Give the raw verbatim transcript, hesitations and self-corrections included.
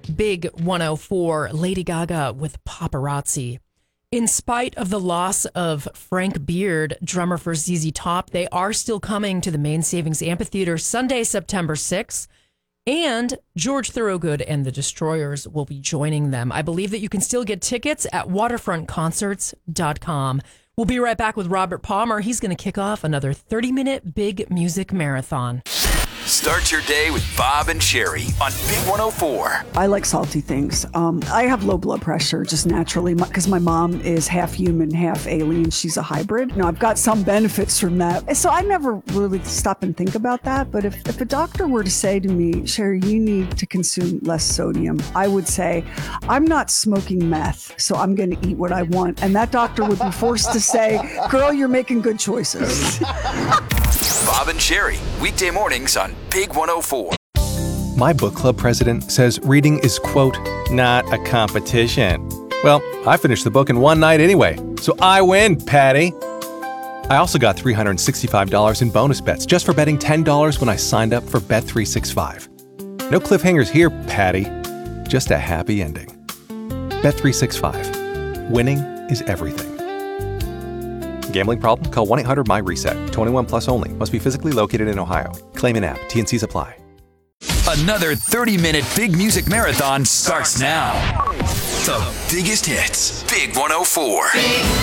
Big one oh four, Lady Gaga with Paparazzi. In spite of the loss of Frank Beard, drummer for Z Z Top, they are still coming to the Main Savings Amphitheater Sunday, September sixth. And George Thorogood and the Destroyers will be joining them. I believe that you can still get tickets at waterfront concerts dot com. We'll be right back with Robert Palmer. He's going to kick off another thirty-minute big music marathon. Start your day with Bob and Sherry on Big one oh four. I like salty things. Um, I have low blood pressure just naturally because my mom is half human, half alien. She's a hybrid. You know, I've got some benefits from that. So I never really stop and think about that. But if, if a doctor were to say to me, Sherry, you need to consume less sodium, I would say, I'm not smoking meth, so I'm going to eat what I want. And that doctor would be forced to say, girl, you're making good choices. Bob and Sherry, weekday mornings on Big one oh four. My book club president says reading is, quote, not a competition. Well, I finished the book in one night anyway, so I win, Patty. I also got three hundred sixty-five dollars in bonus bets just for betting ten dollars when I signed up for Bet three sixty-five. No cliffhangers here, Patty. Just a happy ending. Bet three sixty-five. Winning is everything. Gambling problem? Call one eight hundred M Y reset. twenty-one plus only. Must be physically located in Ohio. Claim in app. T and C's apply. Another thirty-minute big music marathon starts now. The biggest hits. Big one oh four.